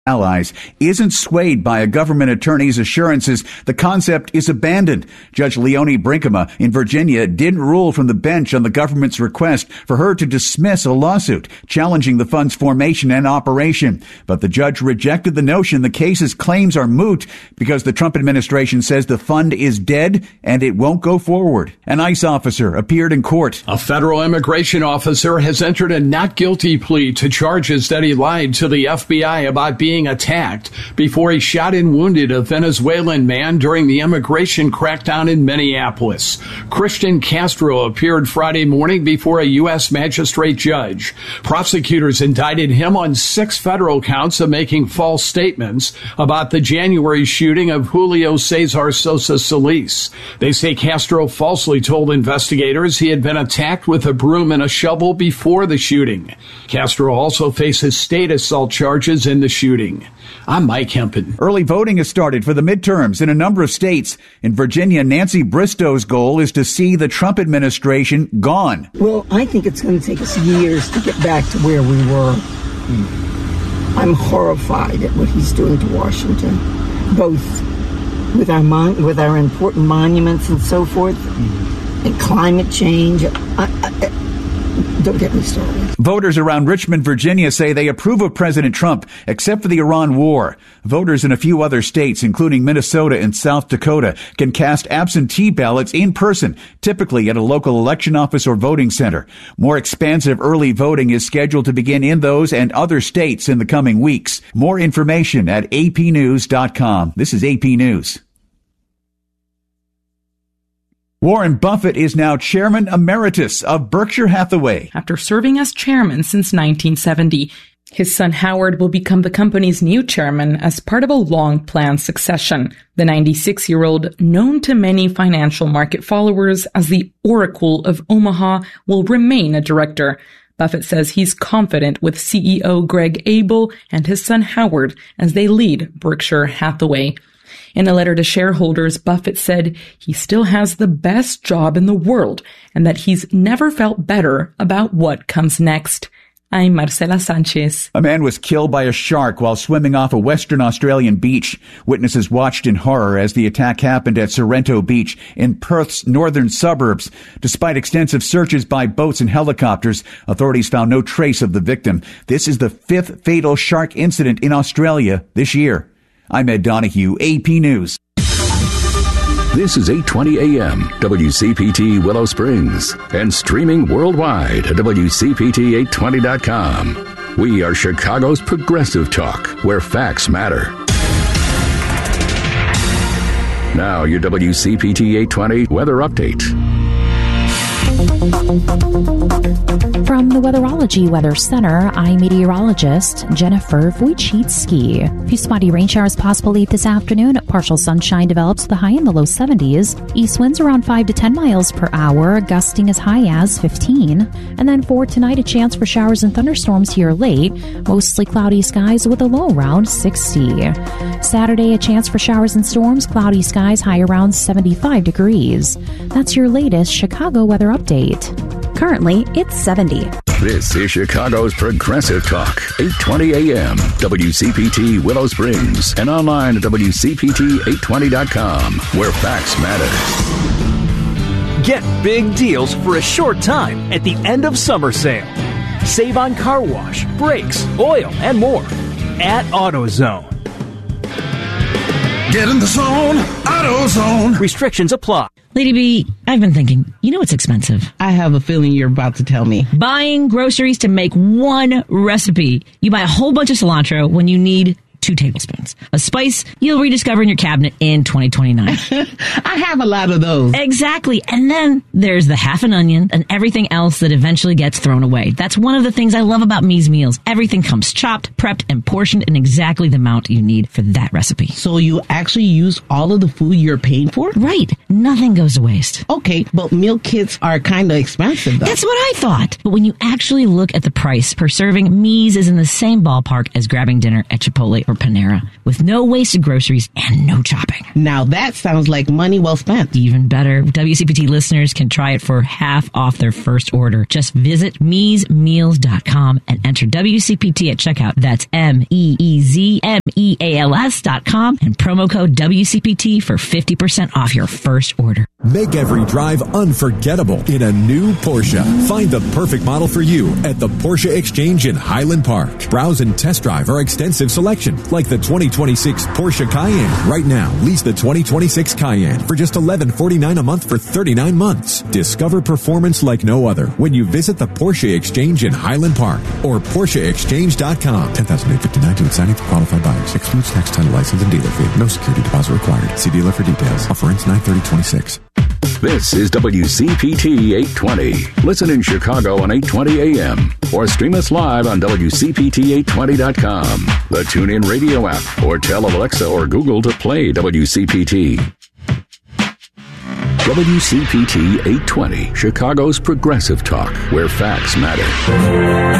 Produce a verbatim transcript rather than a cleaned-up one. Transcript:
allies isn't swayed by a government attorney's assurances the concept is abandoned. Judge Leonie Brinkema in Virginia didn't rule from the bench on the government's request for her to dismiss a lawsuit challenging the fund's formation and operation. But the judge rejected the notion the case's claims are moot because the Trump administration says the fund is dead and it won't go forward. An ICE officer appeared in court. A federal immigration officer has entered a not guilty plea to charges that he lied to the F B I about being being attacked before he shot and wounded a Venezuelan man during the immigration crackdown in Minneapolis. Christian Castro appeared Friday morning before a U S magistrate judge. Prosecutors indicted him on six federal counts of making false statements about the January shooting of Julio Cesar Sosa Solis. They say Castro falsely told investigators he had been attacked with a broom and a shovel before the shooting. Castro also faces state assault charges in the shooting. I'm Mike Hempen. Early voting has started for the midterms in a number of states. In Virginia, Nancy Bristow's goal is to see the Trump administration gone. Well, I think it's going to take us years to get back to where we were. I'm horrified at what he's doing to Washington, both with our mon- with our important monuments and so forth, and climate change. I, I, Don't get me started. Voters around Richmond, Virginia say they approve of President Trump, except for the Iran war. Voters in a few other states, including Minnesota and South Dakota, can cast absentee ballots in person, typically at a local election office or voting center. More expansive early voting is scheduled to begin in those and other states in the coming weeks. More information at a p news dot com. This is A P News. Warren Buffett is now chairman emeritus of Berkshire Hathaway. After serving as chairman since nineteen seventy, his son Howard will become the company's new chairman as part of a long-planned succession. The ninety-six-year-old, known to many financial market followers as the Oracle of Omaha, will remain a director. Buffett says he's confident with C E O Greg Abel and his son Howard as they lead Berkshire Hathaway. In a letter to shareholders, Buffett said he still has the best job in the world and that he's never felt better about what comes next. I'm Marcela Sanchez. A man was killed by a shark while swimming off a Western Australian beach. Witnesses watched in horror as the attack happened at Sorrento Beach in Perth's northern suburbs. Despite extensive searches by boats and helicopters, authorities found no trace of the victim. This is the fifth fatal shark incident in Australia this year. I'm Ed Donahue, A P News. This is eight twenty A M, W C P T Willow Springs, and streaming worldwide at W C P T eight twenty dot com. We are Chicago's progressive talk, where facts matter. Now, your W C P T eight twenty weather update. From the Weatherology Weather Center, I'm meteorologist Jennifer Wojcicki. A few spotty rain showers possible late this afternoon. Partial sunshine develops, the high in the low seventies. East winds around five to ten miles per hour, gusting as high as fifteen. And then for tonight, a chance for showers and thunderstorms here late. Mostly cloudy skies with a low around sixty. Saturday, a chance for showers and storms, cloudy skies, high around seventy-five degrees. That's your latest Chicago weather update. Currently, it's seventy. This is Chicago's Progressive Talk, eight twenty A M, W C P T Willow Springs, and online at W C P T eight twenty dot com, where facts matter. Get big deals for a short time at the end of summer sale. Save on car wash, brakes, oil, and more at AutoZone. Get in the zone, AutoZone. Restrictions apply. Lady B, I've been thinking, you know what's expensive? I have a feeling you're about to tell me. Buying groceries to make one recipe. You buy a whole bunch of cilantro when you need two tablespoons. A spice you'll rediscover in your cabinet in twenty twenty-nine. I have a lot of those. Exactly. And then there's the half an onion and everything else that eventually gets thrown away. That's one of the things I love about Me's Meals. Everything comes chopped, prepped, and portioned in exactly the amount you need for that recipe. So you actually use all of the food you're paying for? Right. Nothing goes to waste. Okay, but meal kits are kind of expensive, though. That's what I thought. But when you actually look at the price per serving, Me's is in the same ballpark as grabbing dinner at Chipotle for Panera, with no wasted groceries and no chopping. Now that sounds like money well spent. Even better, W C P T listeners can try it for half off their first order. Just visit mees meals dot com and enter W C P T at checkout. That's M E E Z M E A L S dot com and promo code W C P T for fifty percent off your first order. Make every drive unforgettable in a new Porsche. Find the perfect model for you at the Porsche Exchange in Highland Park. Browse and test drive our extensive selection, like the twenty twenty-six Porsche Cayenne. Right now, lease the twenty twenty-six Cayenne for just eleven forty-nine a month for thirty-nine months. Discover performance like no other when you visit the Porsche Exchange in Highland Park or Porsche Exchange dot com. ten thousand eight hundred fifty-nine to signing for qualified buyers. Excludes tax, title, license, and dealer fee. No security deposit required. See dealer for details. Offer ends nine thirty twenty-six. This is W C P T eight twenty. Listen in Chicago on eight twenty A M or stream us live on W C P T eight twenty dot com, the TuneIn Radio app, or tell Alexa or Google to play W C P T. W C P T eight twenty, Chicago's progressive talk, where facts matter.